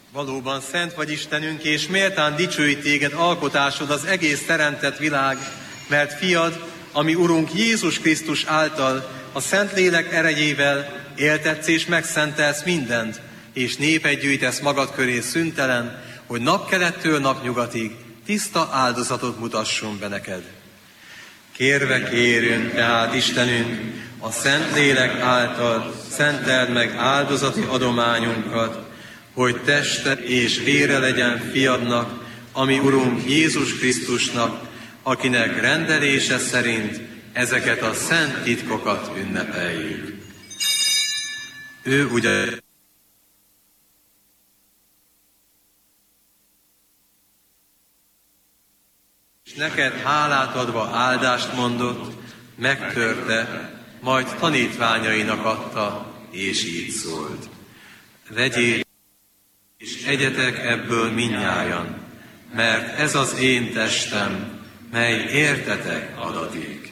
Valóban szent vagy Istenünk, és méltán dicsőít téged alkotásod az egész teremtett világ, mert fiad, ami Urunk Jézus Krisztus által, a Szentlélek erejével éltetsz és megszentelsz mindent, és népet gyűjtesz magad köré szüntelen, hogy napkelettől napnyugatig tiszta áldozatot mutasson be neked. Kérve kérünk tehát Istenünk, a Szentlélek által szenteld meg áldozati adományunkat, hogy teste és vére legyen fiadnak, ami Urunk Jézus Krisztusnak, akinek rendelése szerint ezeket a szent titkokat ünnepeljük. Ő ugye és neked hálát adva áldást mondott, megtörte, majd tanítványainak adta, és így szólt. Vegyél, és egyetek ebből mindnyájan, mert ez az én testem, mely értetek adatik.